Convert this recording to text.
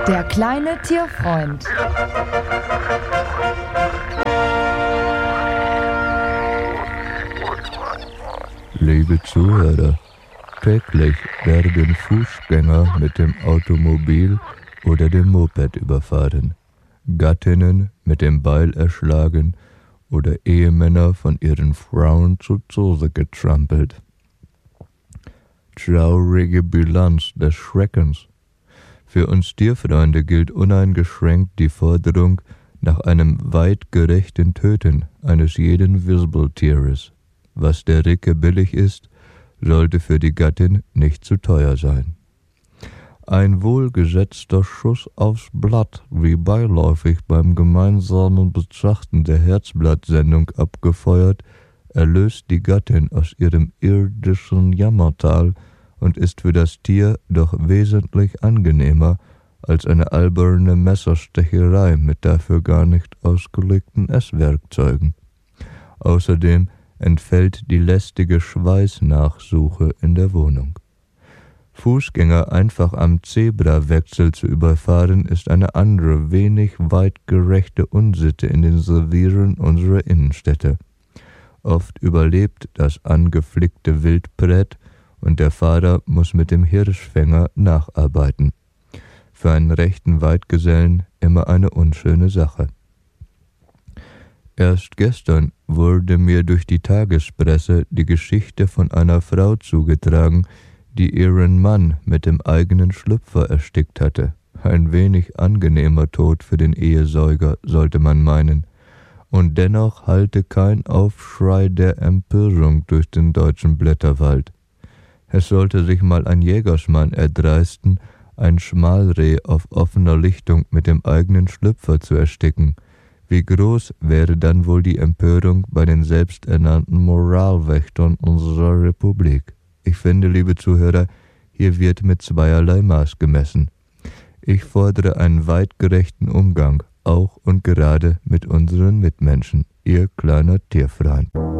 Der kleine Tierfreund. Liebe Zuhörer, täglich werden Fußgänger mit dem Automobil oder dem Moped überfahren, Gattinnen mit dem Beil erschlagen oder Ehemänner von ihren Frauen zu Tode getrampelt. Traurige Bilanz des Schreckens. Für uns Tierfreunde gilt uneingeschränkt die Forderung nach einem weitgerechten Töten eines jeden Wirbeltieres. Was der Ricke billig ist, sollte für die Gattin nicht zu teuer sein. Ein wohlgesetzter Schuss aufs Blatt, wie beiläufig beim gemeinsamen Betrachten der Herzblatt-Sendung abgefeuert, erlöst die Gattin aus ihrem irdischen Jammertal und ist für das Tier doch wesentlich angenehmer als eine alberne Messerstecherei mit dafür gar nicht ausgelegten Esswerkzeugen. Außerdem entfällt die lästige Schweißnachsuche in der Wohnung. Fußgänger einfach am Zebrawechsel zu überfahren, ist eine andere, wenig weitgerechte Unsitte in den Revieren unserer Innenstädte. Oft überlebt das angeflickte Wildpret und der Fahrer muss mit dem Hirschfänger nacharbeiten. Für einen rechten Weidgesellen immer eine unschöne Sache. Erst gestern wurde mir durch die Tagespresse die Geschichte von einer Frau zugetragen, die ihren Mann mit dem eigenen Schlüpfer erstickt hatte. Ein wenig angenehmer Tod für den Ehesäuger, sollte man meinen. Und dennoch hallte kein Aufschrei der Empörung durch den deutschen Blätterwald. Es sollte sich mal ein Jägersmann erdreisten, ein Schmalreh auf offener Lichtung mit dem eigenen Schlüpfer zu ersticken. Wie groß wäre dann wohl die Empörung bei den selbsternannten Moralwächtern unserer Republik? Ich finde, liebe Zuhörer, hier wird mit zweierlei Maß gemessen. Ich fordere einen weitgerechten Umgang, auch und gerade mit unseren Mitmenschen. Ihr kleiner Tierfreund.